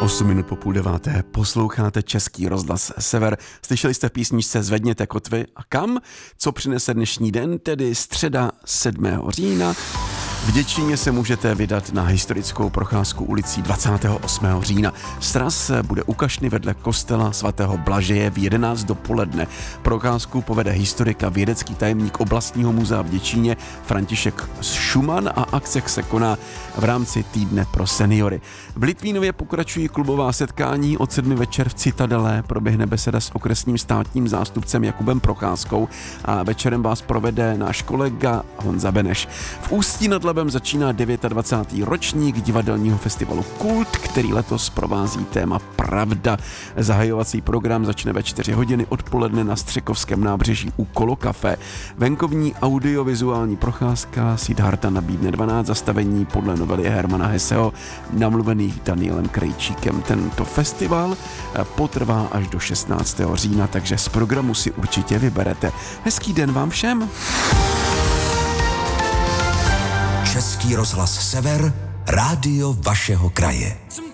8 minut po 8:30 posloucháte Český rozhlas Sever. Slyšeli jste v písničce Zvedněte kotvy a kam? Co přinese dnešní den, tedy středa 7. října. V Děčíně se můžete vydat na historickou procházku ulicí 28. října. Sraz bude u kašny vedle kostela svatého Blažeje v 11 dopoledne. Procházku povede historik a vědecký tajemník oblastního muzea v Děčíně František Šuman a akce se koná v rámci týdne pro seniory. V Litvínově pokračují klubová setkání, od 7 večer v Citadele proběhne beseda s okresním státním zástupcem Jakubem Procházkou a večerem vás provede náš kolega Honza Beneš. V Ústí nad Labem začíná 29. ročník divadelního festivalu Kult, který letos provází téma Pravda. Zahajovací program začne ve 4 hodiny odpoledne na Střekovském nábřeží u Kolokafe. Venkovní audiovizuální procházka Siddharta nabídne 12 zastavení podle novely Hermana Hesseho, namluvených Danielem Krejčíkem. Tento festival potrvá až do 16. října, takže z programu si určitě vyberete. Hezký den vám všem! Český rozhlas Sever, rádio vašeho kraje.